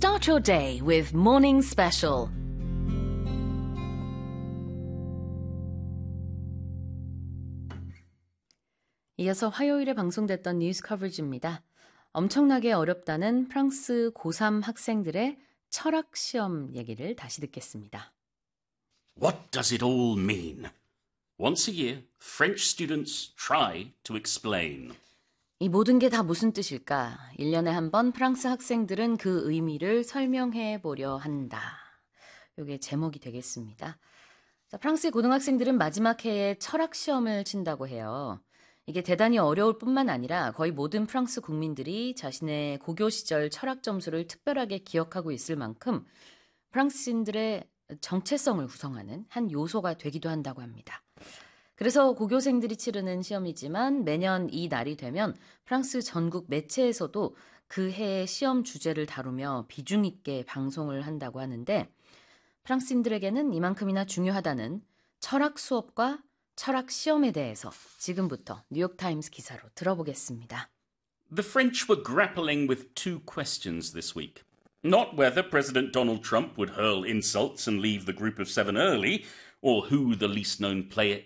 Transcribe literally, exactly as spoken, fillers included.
Start your day with Morning Special. 이어서 화요일에 방송됐던 뉴스 커버지입니다. 엄청나게 어렵다는 프랑스 고삼 학생들의 철학 시험 얘기를 다시 듣겠습니다. What does it all mean? Once a year, French students try to explain. 이 모든 게 다 무슨 뜻일까? 일 년에 한 번 프랑스 학생들은 그 의미를 설명해 보려 한다. 이게 제목이 되겠습니다. 자, 프랑스의 고등학생들은 마지막 해에 철학 시험을 친다고 해요. 이게 대단히 어려울 뿐만 아니라 거의 모든 프랑스 국민들이 자신의 고교 시절 철학 점수를 특별하게 기억하고 있을 만큼 프랑스인들의 정체성을 구성하는 한 요소가 되기도 한다고 합니다. 그래서 고교생들이 치르는 시험이지만 매년 이 날이 되면 프랑스 전국 매체에서도 그 해의 시험 주제를 다루며 비중 있게 방송을 한다고 하는데 프랑스인들에게는 이만큼이나 중요하다는 철학 수업과 철학 시험에 대해서 지금부터 뉴욕타임스 기사로 들어보겠습니다. The French were grappling with two questions this week. Not whether President Donald Trump would hurl insults and leave the group of seven early, or who the least known player